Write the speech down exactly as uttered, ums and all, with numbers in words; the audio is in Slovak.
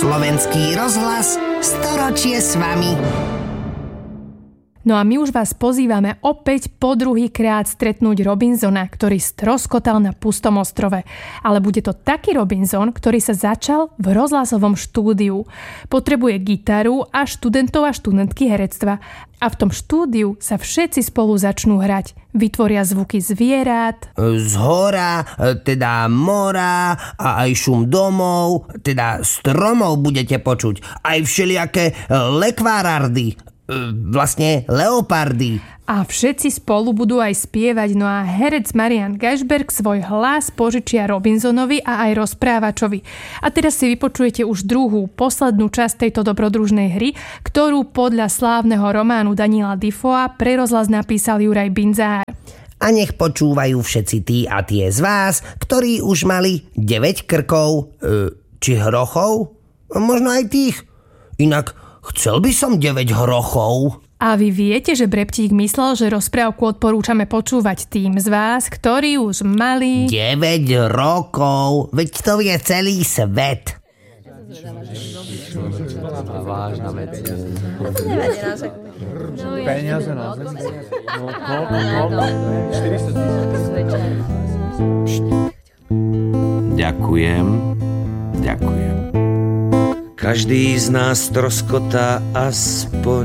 Slovenský rozhlas, storočie s vami. No a my už vás pozývame opäť po druhý krát stretnúť Robinsona, ktorý stroskotal na pustom ostrove. Ale bude to taký Robinson, ktorý sa začal v rozhlasovom štúdiu. Potrebuje gitaru a študentov a študentky herectva. A v tom štúdiu sa všetci spolu začnú hrať. Vytvoria zvuky zvierat, Z hora, teda mora, a aj šum domov, teda stromov budete počuť. Aj všelijaké lekvárardy, vlastne leopardy. a všetci spolu budú aj spievať, no a herec Marian Gašberg svoj hlas požičia Robinsonovi a aj rozprávačovi. A teraz si vypočujete už druhú, poslednú časť tejto dobrodružnej hry, ktorú podľa slávneho románu Daniela Defoea pre rozhlas napísal Juraj Binzár. A nech počúvajú všetci tí a tie z vás, ktorí už mali deväť krkov, e, či hrochov? Možno aj tých. Inak chcel by som deväť hrochov. A vy viete, že Breptík myslel, že rozprávku odporúčame počúvať tým z vás, ktorí už mali deväť rokov, veď to je celý svet. Vážna vec. Peniaze na zemi. Ďakujem, ďakujem. Každý z nás troskotá aspoň